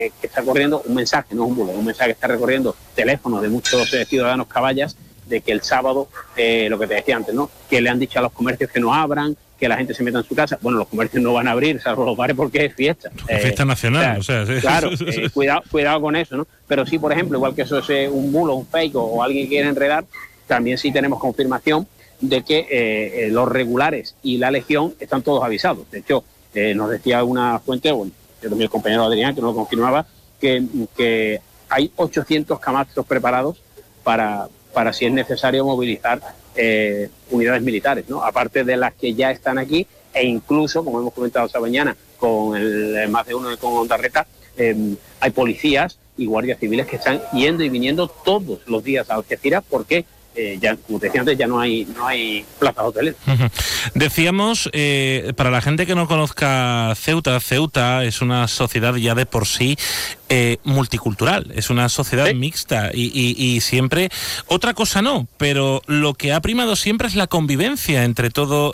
que está corriendo un mensaje, no es un bulo, un mensaje que está recorriendo teléfonos de muchos ciudadanos caballas de que el sábado, lo que te decía antes, ¿no? Que le han dicho a los comercios que no abran, que la gente se meta en su casa. Bueno, los comercios no van a abrir, salvo los bares, porque es fiesta. Fiesta nacional, o sea, sí. Claro, cuidado con eso, ¿no? Pero sí, por ejemplo, igual que eso es un bulo, un fake o alguien que quiere enredar, también sí tenemos confirmación de que los regulares y la Legión están todos avisados. De hecho, nos decía una fuente, bueno, también el compañero Adrián, que nos lo confirmaba, que hay 800 camastros preparados para si es necesario movilizar unidades militares, ¿no? Aparte de las que ya están aquí, e incluso, como hemos comentado esta mañana, con el más de uno con Ondarreta, hay policías y guardias civiles que están yendo y viniendo todos los días a Algeciras porque ya, como te decía antes, ya no hay plazas hoteleras. Decíamos, para la gente que no conozca Ceuta es una sociedad ya de por sí multicultural, es una sociedad mixta y siempre, otra cosa no, pero lo que ha primado siempre es la convivencia entre todo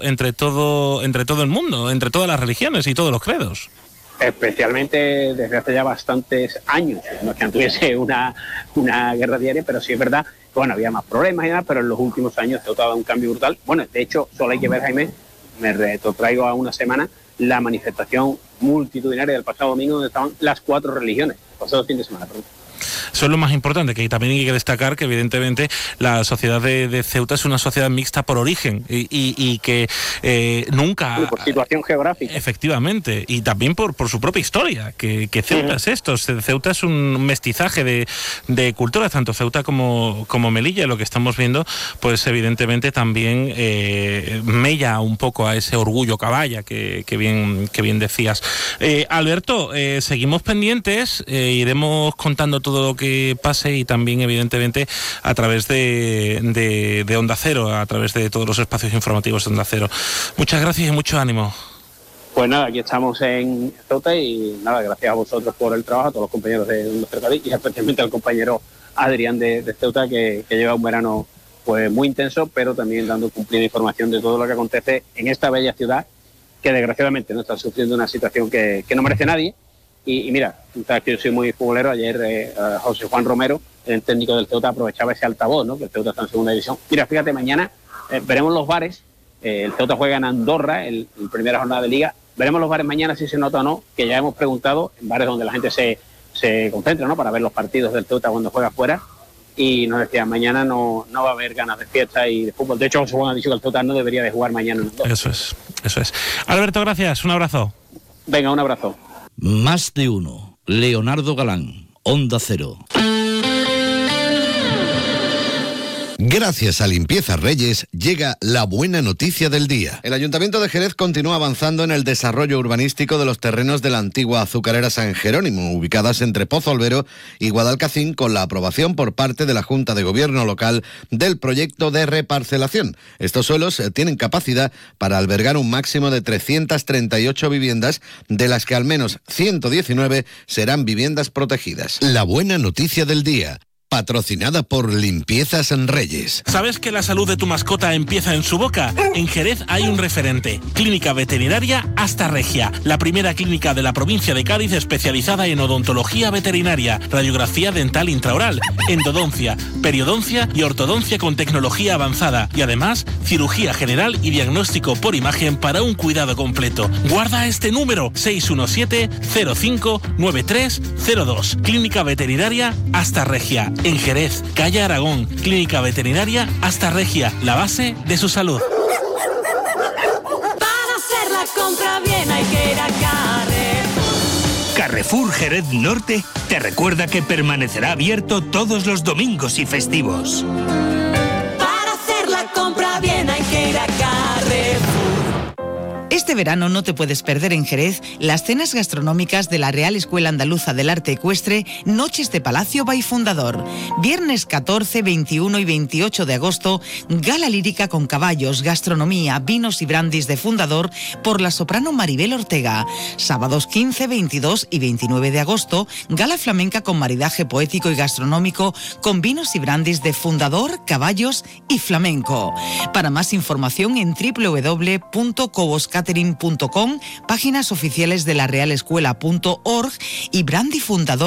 el mundo, entre todas las religiones y todos los credos. Especialmente desde hace ya bastantes años, no es que tuviese una guerra diaria, pero sí es verdad que bueno, había más problemas y demás, pero en los últimos años se ha dado un cambio brutal. Bueno, de hecho, solo hay que ver, Jaime, me retrotraigo a una semana, la manifestación multitudinaria del pasado domingo donde estaban las 4 religiones, pasado fin de semana, perdón. Eso es lo más importante, que también hay que destacar que evidentemente la sociedad de Ceuta es una sociedad mixta por origen y que nunca... Por situación geográfica. Efectivamente, y también por su propia historia, que Ceuta es esto, Ceuta es un mestizaje de culturas, tanto Ceuta como Melilla, lo que estamos viendo, pues evidentemente también mella un poco a ese orgullo caballa que bien decías. Alberto, seguimos pendientes, iremos contando todo lo que pase y también evidentemente a través de Onda Cero, a través de todos los espacios informativos de Onda Cero. Muchas gracias y mucho ánimo. Pues nada, aquí estamos en Ceuta y nada, gracias a vosotros por el trabajo, a todos los compañeros de Onda Cero y especialmente al compañero Adrián de Ceuta que lleva un verano pues muy intenso, pero también dando cumplida información de todo lo que acontece en esta bella ciudad que desgraciadamente no está sufriendo una situación que no merece nadie. Y mira, tú sabes que yo soy muy futbolero. Ayer José Juan Romero, el técnico del Ceuta, aprovechaba ese altavoz, ¿no? Que el Ceuta está en segunda división. Mira, fíjate, mañana veremos los bares. El Ceuta juega en Andorra, en primera jornada de Liga. Veremos los bares mañana si se nota o no, que ya hemos preguntado en bares donde la gente se concentra, ¿no? Para ver los partidos del Ceuta cuando juega fuera. Y nos decían, mañana no va a haber ganas de fiesta y de fútbol. De hecho, José Juan ha dicho que el Ceuta no debería de jugar mañana en Andorra. Eso es. Alberto, gracias. Un abrazo. Venga, un abrazo. Más de uno. Leonardo Galán, Onda Cero. Gracias a Limpiezas Reyes llega la buena noticia del día. El Ayuntamiento de Jerez continúa avanzando en el desarrollo urbanístico de los terrenos de la antigua azucarera San Jerónimo, ubicadas entre Pozo Albero y Guadalcacín, con la aprobación por parte de la Junta de Gobierno local del proyecto de reparcelación. Estos suelos tienen capacidad para albergar un máximo de 338 viviendas, de las que al menos 119 serán viviendas protegidas. La buena noticia del día. Patrocinada por Limpiezas Reyes. ¿Sabes que la salud de tu mascota empieza en su boca? En Jerez hay un referente. Clínica Veterinaria Hasta Regia, la primera clínica de la provincia de Cádiz especializada en odontología veterinaria, radiografía dental intraoral, endodoncia, periodoncia y ortodoncia con tecnología avanzada y además cirugía general y diagnóstico por imagen para un cuidado completo. Guarda este número: 617-059302. Clínica Veterinaria Hasta Regia. En Jerez, calle Aragón, Clínica Veterinaria Hasta Regia, la base de su salud. Para hacer la compra bien hay que ir a Carrefour. Carrefour Jerez Norte te recuerda que permanecerá abierto todos los domingos y festivos. Para hacer la compra bien hay que ir a Carrefour. Este verano no te puedes perder en Jerez las cenas gastronómicas de la Real Escuela Andaluza del Arte Ecuestre, Noches de Palacio by Fundador. Viernes 14, 21 y 28 de agosto, gala lírica con caballos, gastronomía, vinos y brandis de Fundador por la soprano Maribel Ortega. Sábados 15, 22 y 29 de agosto, gala flamenca con maridaje poético y gastronómico con vinos y brandis de Fundador, caballos y flamenco. Para más información en www.coboscatering.com brandygrim.com, páginas oficiales de la realescuela.org y Brandy Fundador